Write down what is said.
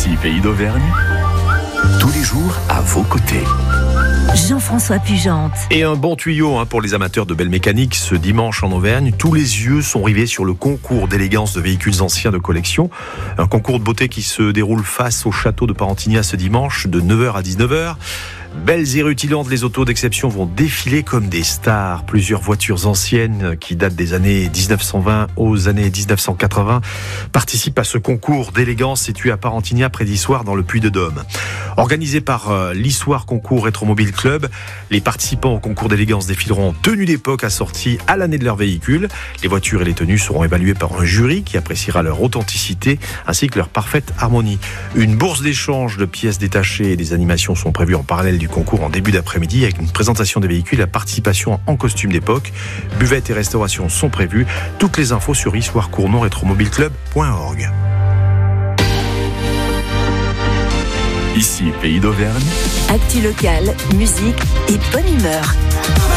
Ici, Pays d'Auvergne, tous les jours à vos côtés. Jean-François Pugente. Et un bon tuyau pour les amateurs de belle mécanique. Ce dimanche en Auvergne, tous les yeux sont rivés sur le concours d'élégance de véhicules anciens de collection. Un concours de beauté qui se déroule face au château de Parentigna ce dimanche de 9h à 19h. Belles et rutilantes, les autos d'exception vont défiler comme des stars. Plusieurs voitures anciennes qui datent des années 1920 aux années 1980 participent à ce concours d'élégance situé à Parentigna près d'Issoire dans le Puy-de-Dôme. Organisé par l'Issoire Concours Rétromobile Club, les participants au concours d'élégance défileront en tenue d'époque assortie à l'année de leur véhicule. Les voitures et les tenues seront évaluées par un jury qui appréciera leur authenticité ainsi que leur parfaite harmonie. Une bourse d'échange de pièces détachées et des animations sont prévues en parallèle du concours en début d'après-midi avec une présentation des véhicules et la participation en costume d'époque. Buvettes et restauration sont prévues. Toutes les infos sur issoirecournon-rétromobileclub.org. Ici, Pays d'Auvergne. Actu locale, musique et bonne humeur.